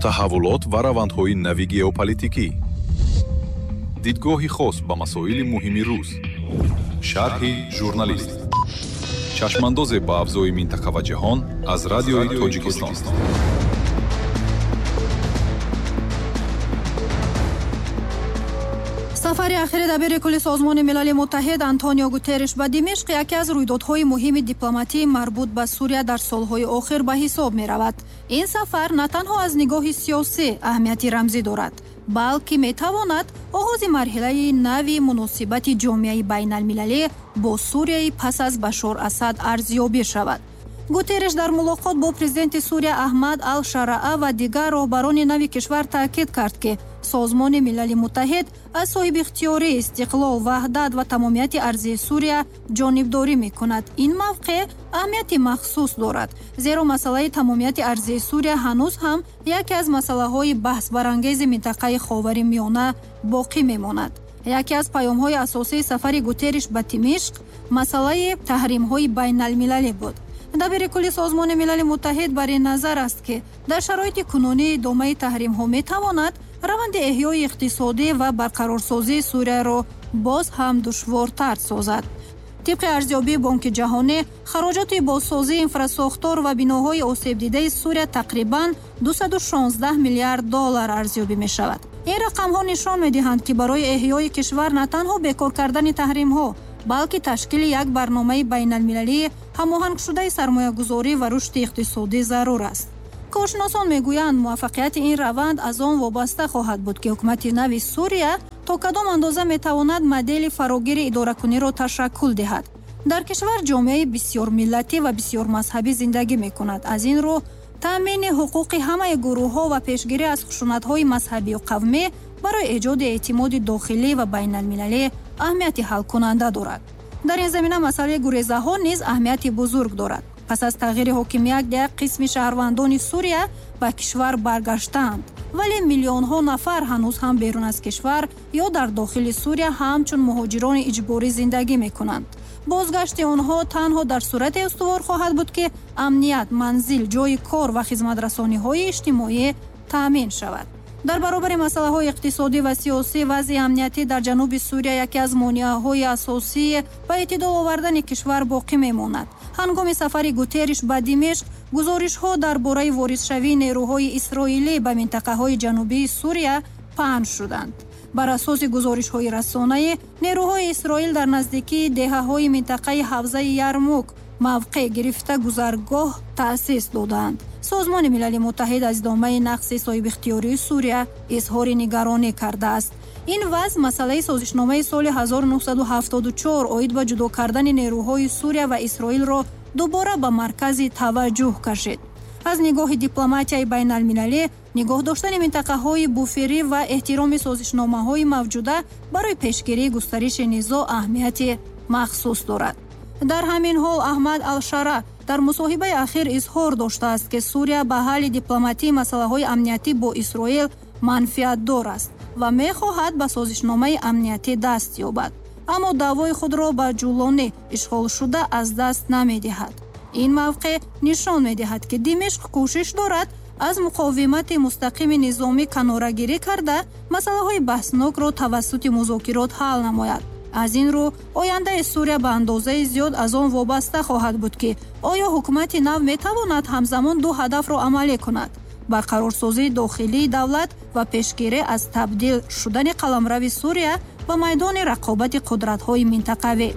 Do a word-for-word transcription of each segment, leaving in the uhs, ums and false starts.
таҳаввулот ва равандҳои нави геополитикӣ, дидгоҳи хос ба масоили муҳими рӯз, шарҳи журналист, чашмандозе ба авзои минтақа ва ҷаҳон аз радиои Тоҷикистон. сафари ахири дабири кулли Созмони Милали Муттаҳид Антонио Гутерриш ба Димишқ яке аз рӯйдодҳои муҳими дипломатӣ марбут ба Сурия дар солҳои охир ба ҳисоб меравад. Ин сафар на танҳо аз нигоҳи сиёсӣ аҳамияти рамзӣ дорад, балки метавонад оғози марҳилаи нави муносибати ҷомеаи байналмилалӣ бо Сурияи пас аз Башор Асад арзёбӣ шавад. Гутерриш дар мулоқот бо президенти Сурия Аҳмад ал-Шараа ва дигар роҳбарони нави кишвар таъкид кард, ки Созмони Милали Муттаҳид аз соҳибихтиёрӣ, истиқлол, ваҳдат ва тамомияти арзии Сурия ҷонибдорӣ мекунад. Ин мавқеъ аҳамияти махсус дорад, зеро масъалаи тамомияти арзии Сурия ҳанӯз ҳам яке аз масъалаҳои баҳсбарангези минтақаи Ховари Миёна боқӣ мемонад. яке аз паёмҳои асосии сафари Гутерриш ба Димишқ масъалаи таҳримҳои байналмилалӣ буд. дабири кулли Созмони Милали Муттаҳид бар ин назар аст, ки дар шароити кунунӣ идомаи таҳримҳо метавонад раванди эҳёи иқтисодӣ ва барқарорсозии Сурияро боз ҳам душвортар созад. тибқи арзёбии Бонки ҷаҳонӣ, хароҷоти бозсозии инфрасохтор ва биноҳои осебдидаи Сурия тақрибан дусаду шонздаҳ миллиард доллар арзёбӣ мешавад. ин рақамҳо нишон медиҳанд, ки барои эҳёи кишвар на танҳо бекор кардани таҳримҳо, балки ташкили як барномаи байналмилалии ҳамоҳангшудаи сармоягузорӣ ва рушди иқтисодӣ зарур аст. коршиносон мегӯянд, муваффақияти ин раванд аз он вобаста хоҳад буд, ки ҳукумати нави Сурия то кадом андоза метавонад модели фарогири идоракуниро ташаккул диҳад. дар кишвар ҷомеаи бисёрмиллатӣ ва бисёрмазҳабӣ зиндагӣ мекунад. аз ин рӯ таъмини ҳуқуқи ҳамаи гурӯҳҳо ва пешгирӣ аз хушунатҳои мазҳабию қавмӣ барои эҷоди эътимоди дохилӣ ва байналмилалӣ аҳамияти ҳалкунанда дорад. дар ин замина масъалаи гурезаҳо низ аҳамияти бузург дорад. пас аз тағйири ҳокимият як қисми шаҳрвандони Сурия ба кишвар баргаштаанд, вале миллионҳо нафар ҳанӯз ҳам берун аз кишвар ё дар дохили Сурия ҳамчун муҳоҷирони иҷборӣ зиндагӣ мекунанд. бозгашти онҳо танҳо дар сурате устувор хоҳад буд, ки амният, манзил, ҷои кор ва хизматрасониҳои иҷтимоӣ таъмин шавад. дар баробари масъалаҳои иқтисодӣ ва сиёсӣ, вазъи амниятӣ дар ҷануби Сурия яке аз монеаҳои асосӣ ба эътидол овардани кишвар боқӣ мемонад. ҳангоми сафари Гутерриш ба Димишқ, гузоришҳо дар бораи воридшавии нерӯҳои исроилӣ ба минтақаҳои ҷанубии Сурия паҳн шуданд. бар асоси гузоришҳои расонаӣ, нерӯҳои Исроил дар наздикии деҳаҳои минтақаи ҳавзаи Ярмук мавқеъ гирифта гузаргоҳ таъсис доданд. Созмони Милали Муттаҳид аз идомаи нақси соҳибихтиёрии Сурия изҳори нигаронӣ кардааст. ин вазъ масъалаи созишномаи соли ҳазору нуҳсаду ҳафтоду чор оид ба ҷудо кардани нерӯҳои Сурия ва Исроилро дубора ба маркази таваҷҷӯҳ кашид. аз нигоҳи дипломатияи байналмилалӣ, нигоҳ доштани минтақаҳои буферӣ ва эҳтироми созишномаҳои мавҷуда барои пешгирии густариши низоъ аҳамияти махсус дорад. дар ҳамин ҳол Аҳмад ал-Шара дар мусоҳибаи ахир изҳор доштааст, ки Сурия ба ҳалли дипломатии масъалаҳои амниятӣ бо Исроил манфиатдор аст ва мехоҳад ба созишномаи амниятӣ даст ёбад, аммо даъвои худро ба ҷӯлонӣ ишғолшуда аз даст намедиҳад. ин мавқеъ нишон медиҳад, ки Димишқ кӯшиш дорад аз муқовимати мустақими низомӣ канорагирӣ карда масъалаҳои баҳснокро тавассути музокирот ҳал намояд. аз ин рӯ ояндаи Сурия ба андозаи зиёд аз он вобаста хоҳад буд, ки оё ҳукумати нав метавонад ҳамзамон ду ҳадафро амалӣ кунад: барқарорсозии дохилии давлат ва пешгирӣ аз табдил шудани қаламрави Сурия ба майдони рақобати қудратҳои минтақавӣ.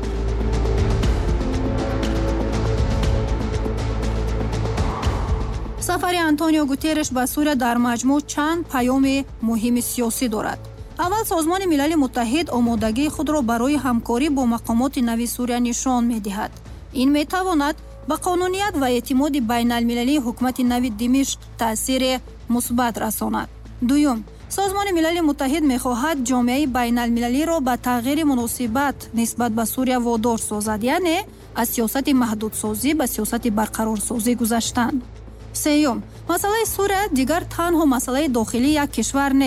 сафари Антонио Гутерриш ба Сурия дар маҷмӯъ чанд паёми муҳими сиёсӣ дорад. аввал Созмони Милали Муттаҳид омодагии худро барои ҳамкорӣ бо мақомоти нави Сурия нишон медиҳад. ин метавонад ба қонуният ва эътимоди байналмилалии ҳукумати нави Димишқ таъсири мусбат расонад. дуюм, Созмони Милали Муттаҳид мехоҳад ҷомеаи байналмилалиро ба тағйири муносибат нисбат ба Сурия водор созад, яъне аз сиёсати маҳдудсозӣ ба сиёсати барқарорсозӣ гузаштан. сеюм, масъалаи Сурия дигар танҳо масъалаи дохилии як кишвар нест,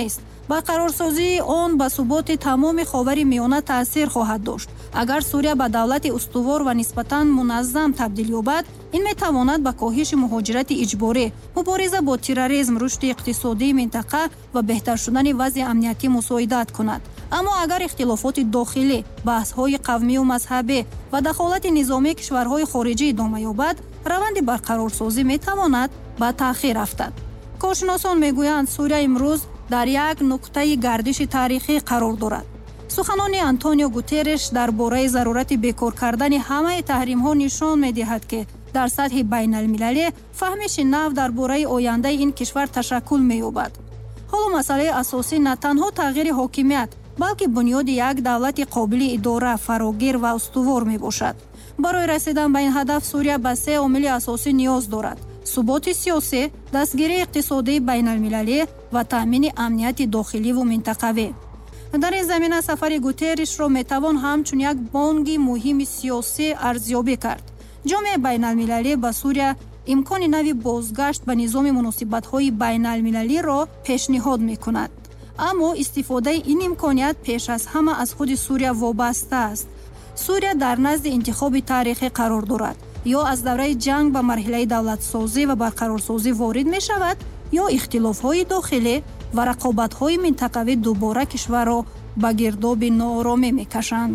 барқарорсозии он ба суботи тамоми ховари миёна таъсир хоҳад дошт. агар Сурия ба давлати устувор ва нисбатан муназзам табдил ёбад, ин метавонад ба коҳиши муҳоҷирати иҷборӣ, мубориза бо терроризм, рушди иқтисодии минтақа ва беҳтар шудани вазъи амниятӣ мусоидат кунад. аммо агар ихтилофоти дохилӣ, баҳсҳои қавмию мазҳабӣ ва дахолати низомии кишварҳои хориҷӣ идома ёбад, раванди барқарорсозӣ метавонад ба таъхир рафтад. коршиносон мегӯянд, Сурия имрӯз дар як нуқтаи гардиши таърихӣ қарор дорад. суханони Антонио Гутерреш дар бораи зарурати бекор кардани ҳамаи таҳримҳо нишон медиҳад, ки дар сатҳи байналмилалӣ фаҳмиши нав дар бораи ояндаи ин кишвар ташаккул меёбад. ҳоло масъалаи асосӣ на танҳо тағйири ҳокимият, балки бунёди як давлати қобили идора, фарогир ва устувор мебошад. барои расидан ба ин ҳадаф Сурия ба се омили асосӣ ниёз дорад: суботи сиёсӣ, дастгирии иқтисодии байналмилалӣ ва таъмини амнияти дохиливу минтақавӣ. дар ин замина сафари Гутеррешро метавон ҳамчун як бонги муҳими сиёсӣ арзёбӣ кард. ҷомеаи байналмилалӣ ба Сурия имкони нави бозгашт ба низоми муносибатҳои байналмилалиро пешниҳод мекунад. аммо истифодаи ин имконият пеш аз ҳама аз худи Сурия вобаста аст. Сурия дар назди интихоби таърихӣ қарор дорад. ё аз давраи ҷанг ба марҳилаи давлатсозӣ ва барқарорсозӣ ворид мешавад, ё ихтилофҳои дохилӣ ва рақобатҳои минтақавӣ дубора кишварро ба гирдоби нооромӣ мекашанд.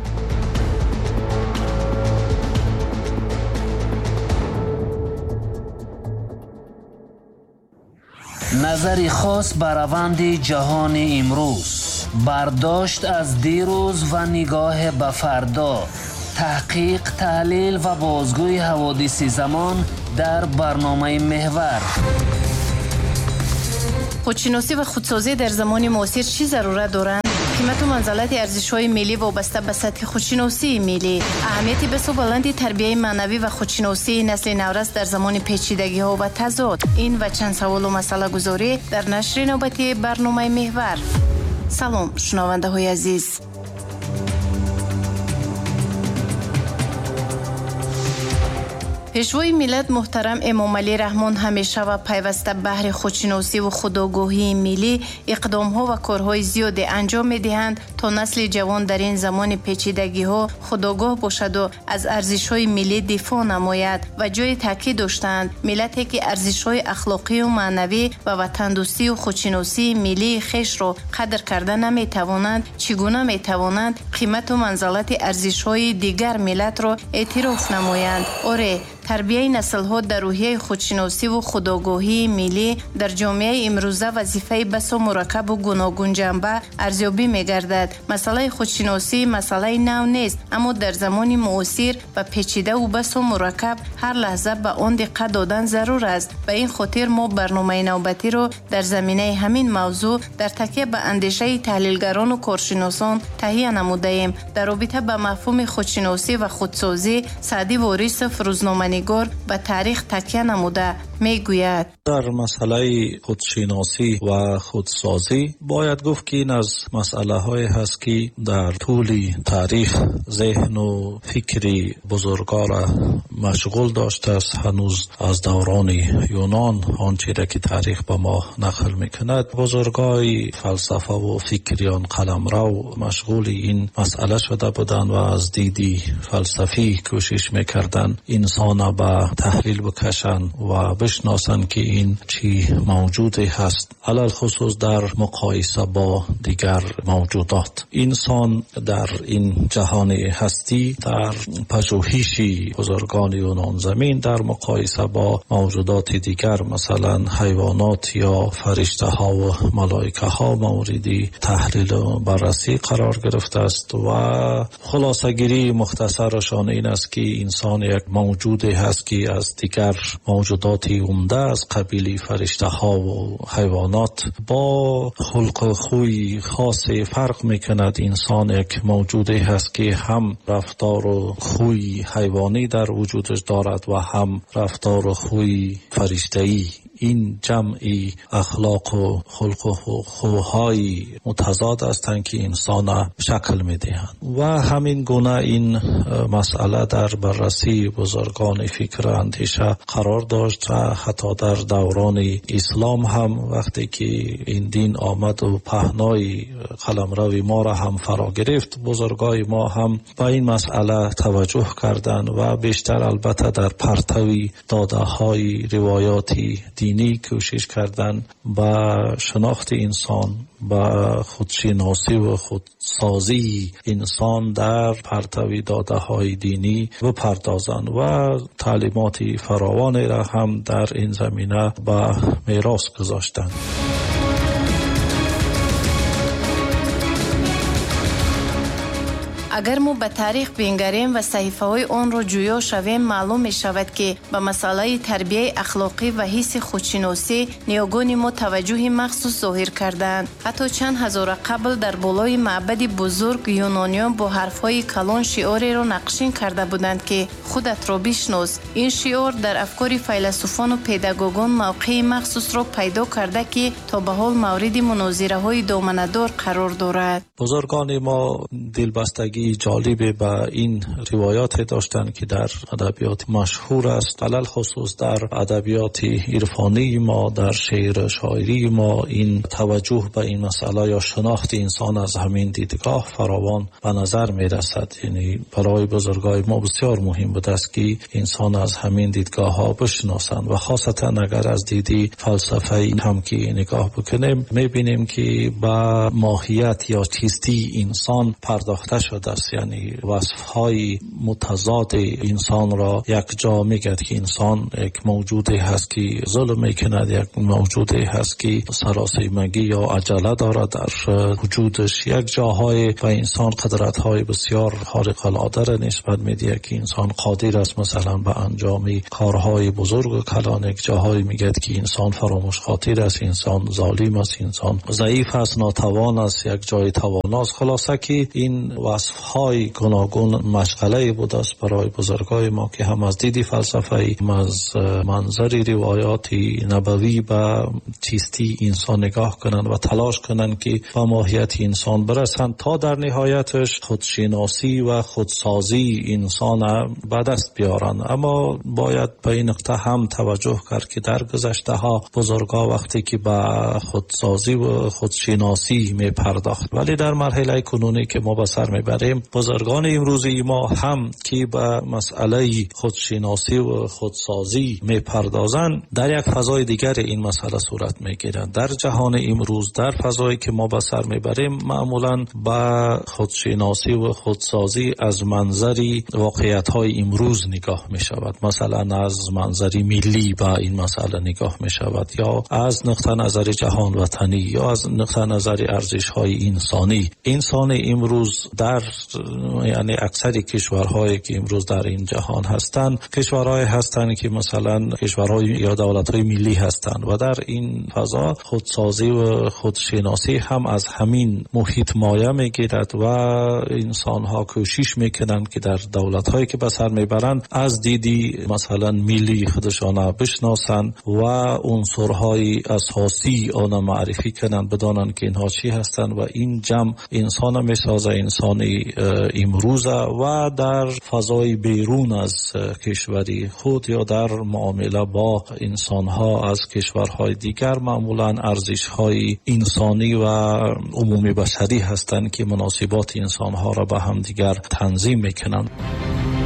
назари хос ба раванди ҷаҳони имрӯз, бардошт аз дирӯз ва нигоҳ ба фардо, таҳқиқ, таҳлил ва бозгӯи ҳаводиси замон дар барномаи меҳвар. худшиносӣ ва худсозӣ дар замони муосир чӣ зарурат доранд? қимату манзалати арзишҳои миллӣ вобаста ба сатҳи худшиносии миллӣ, аҳамияти бисёр баланди тарбияи маънавӣ ва худшиносии насли наврас дар замони печидагиҳо ва тазод. ин ва чанд саволу масъалагузорӣ дар нашри навбатии барномаи меҳвар. салом шунавандаҳои азиз. пешвои миллат муҳтарам Эмомалӣ Раҳмон ҳамеша ва пайваста баҳри худшиносиву худогоҳии миллӣ иқдомҳо ва корҳои зиёде анҷом медиҳанд, то насли ҷавон дар ин замони печидагиҳо худогоҳ бошаду аз арзишҳои миллӣ дифоъ намояд ва ҷои таъкид доштанд, миллате ки арзишҳои ахлоқию маънавӣ ва ватандӯстию худшиносии миллии хешро қадр карда наметавонанд, чӣ гуна метавонанд қимату манзалати арзишҳои дигар миллатро эътироф намоянд? оре тарбияи наслҳо дар рӯҳияи худшиносиву худогоҳии миллӣ дар ҷомеаи имрӯза вазифаи басо мураккабу гуногунҷанба арзёбӣ мегардад. масъалаи худшиносӣ масъалаи нав нест, аммо дар замони муосир ба печидаву басо мураккаб ҳар лаҳза ба он диққат додан зарур аст. ба ин хотир мо барномаи навбатиро дар заминаи ҳамин мавзӯъ дар такя ба андешаи таҳлилгарону коршиносон таҳия намудаем. дар робита ба мафҳуми худшиносӣ ва худсозӣ Саъди Ворисов рӯзноманигор ба таърих такя намуда мегӯяд: дар масъалаи худшиносӣ ва худсозӣ бояд гуфт ки ин аз масъалаҳое ҳаст ки дар тӯли таърих зеҳну фикри бузургора машғул доштааст. ҳанӯз аз даврони юнон ончеро ки таърих ба мо нақл мекунад, бузургои фалсафаву фикриён қаламрав машғули ин масъала шуда буданд ва аз диди фалсафӣ кӯшиш мекарданд инсона ба таҳлил бикашанд ва бишносанд ки ин чӣ мавҷуде ҳаст, алал хусус дар муқоиса бо дигар мавҷудот. инсон дар ин ҷаҳони ҳастӣ дар пажӯҳиши бузургони юнонзамин дар муқоиса бо мавҷудоти дигар, масалан ҳайвонот ё фариштаҳову малоикаҳо мавриди таҳлилу баррасӣ қарор гирифтааст ва хулосагирии мухтасарашон ин аст ки инсон як мавҷуде ҳаст ки аз дигар мавҷудоти умда аз қабили фариштаҳову ҳайвонот бо хулқу хӯи хосе фарқ мекунад. инсон як мавҷуде ҳаст ки ҳам рафтору хӯи ҳайвонӣ дар вуҷудаш дорад ва ҳам рафтору хӯи фариштаӣ. این جمعی اخلاق و خلق و خوهای متضاد هستند که انسان شکل میدهند و همین گونه این مسئله در بررسی بزرگان فکر اندیشه قرار داشت و حتی در دوران اسلام هم وقتی که این دین آمد و پهنای قلمرو ما را هم فرا گرفت، بزرگای ما هم با این مسئله توجه کردند و بیشتر البته در پرتوی داده های روایاتی دینی کوشش کردند با شناخت انسان، با خودشناسی و خودسازی انسان در پرتوی داده های دینی بپردازند و تعلیمات فراوانی را هم در این زمینه به میراث گذاشتند. اگر ما به تاریخ بنگریم و صحیفه های آن را جویا شویم، معلوم می شود که به مسئله تربیت اخلاقی و حس خودشناسی نیاگان ما توجه مخصوص ظاهر کردند. حتی چند هزار قبل در بالای معبد بزرگ یونانیان با حرف های کلان شعاری را نقشین کرده بودند که خودت را بشناس. این شعار در افکار فیلسوفان و پدیدگان موقع مخصوص را پیدا کرده که تا به حال مورد مناظره های دامنه‌دار قرار دارد. بزرگان ما دلبستگی جالبی به این روایات داشتند که در ادبیات مشهور است، علل خصوص در ادبیات عرفانی ما، در شعر شاعری ما این توجه به این مسئله یا شناخت انسان از همین دیدگاه فراوان به نظر می رسد. یعنی برای بزرگای ما بسیار مهم بود است که انسان از همین دیدگاه ها بشناسند و خاصتا اگر از دیدی فلسفه‌ای هم که نگاه بکنیم می بینیم که با ماهیت یا چیستی انسان پرداخته شده است. یعنی وصفهای متضاد انسان را یک جا میگد که انسان یک موجودی هست که ظلم میکند، یک موجودی هست که سراسیمگی یا عجله دارد در وجودش. یک جاهای به انسان قدرت‌های بسیار خارق العاده را نسبت میده که انسان قادر است مثلا به انجام کارهای بزرگ و کلان. یک جاهای میگد که انسان فراموش خاطر است، انسان ظالم است، انسان ضعیف است، ناتوان است، یک جای تواناست. خلاصه که این وصف‌های گوناگون مشغله بود است برای بزرگای ما که هم از دید فلسفه‌ای، هم از منظر روایات نبوی به چیستی انسان نگاه کنند و تلاش کنند که به ماهیت انسان برسند تا در نهایتش خودشناسی و خودسازی انسان به دست بیارند. اما باید به این نقطه هم توجه کرد که در گذشته ها بزرگا وقتی که به خودسازی و خودشناسی می پرداخت، ولی در مرحله کنونی که ما به سر میبریم بزرگان امروزی ما هم که به مسئله خودشناسی و خودسازی میپردازند در یک فضای دیگر این مسئله صورت میگیرند. در جهان امروز، در فضایی که ما به سر میبریم، معمولا به خودشناسی و خودسازی از منظری واقعیت های امروز نگاه میشود. مثلا از منظری ملی به این مسئله نگاه میشود، یا از نقطه نظر جهان وطنی، یا از نقطه نظر ارزش های انسانی. انسان امروز در یعنی اکثر کشورهایی که امروز در این جهان هستند کشورهای هستند که مثلا کشورهای یا دولت‌های ملی هستند و در این فضا خودسازی و خودشناسی هم از همین محیط مایه میگیرد و انسان‌ها کوشش میکنند که در دولت‌هایی که به سر میبرند از دیدی مثلا ملی خودشان بشناسند و عنصرهای اساسی آن معرفی کنند، بدانند که اینها چی هستند و این جمع انسان میسازه، انسانی امروز و در فضای بیرون از کشوری خود یا در معامله با انسانها از کشورهای دیگر معمولا ارزش‌های انسانی و عمومی بشری هستند که مناسبات انسانها را به هم دیگر تنظیم میکنند.